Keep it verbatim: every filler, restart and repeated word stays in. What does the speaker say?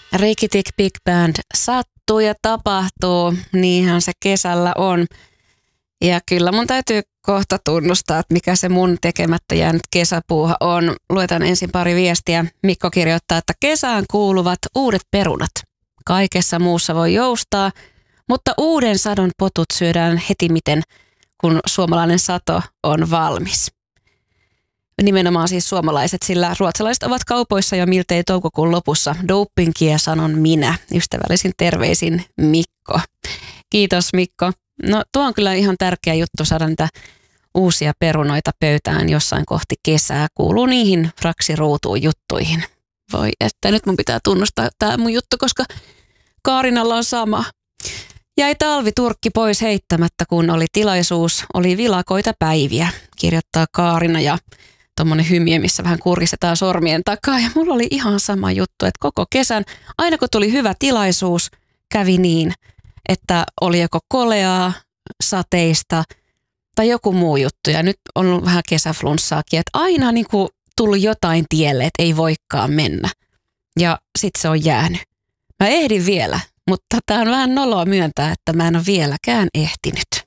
Rikitik Big Band sattuu ja tapahtuu, niinhän se kesällä on. Ja kyllä mun täytyy kohta tunnustaa, että mikä se mun tekemättä jäänyt kesäpuuha on. Luetaan ensin pari viestiä. Mikko kirjoittaa, että kesään kuuluvat uudet perunat. Kaikessa muussa voi joustaa, mutta uuden sadon potut syödään hetimiten, kun suomalainen sato on valmis. Nimenomaan siis suomalaiset, sillä ruotsalaiset ovat kaupoissa jo miltei toukokuun lopussa. Dopingia sanon minä. Ystävällisin terveisin Mikko. Kiitos Mikko. No tuo on kyllä ihan tärkeä juttu saada niitä uusia perunoita pöytään jossain kohti kesää. Kuuluu niihin raksiruutuun juttuihin. Voi että nyt mun pitää tunnustaa tämä mun juttu, koska Kaarinalla on sama. Jäi talviturkki pois heittämättä, kun oli tilaisuus. Oli vilakoita päiviä, kirjoittaa Kaarina ja tommonen hymiö, missä vähän kuristetaan sormien takaa. Ja mulla oli ihan sama juttu, että koko kesän, aina kun tuli hyvä tilaisuus, kävi niin, että oli joko koleaa, sateista tai joku muu juttu. Ja nyt on ollut vähän kesäflunssaakin, että aina niin kuin tullut jotain tielle, että ei voikaan mennä. Ja sit se on jäänyt. Mä ehdin vielä, mutta tää on vähän noloa myöntää, että mä en ole vieläkään ehtinyt.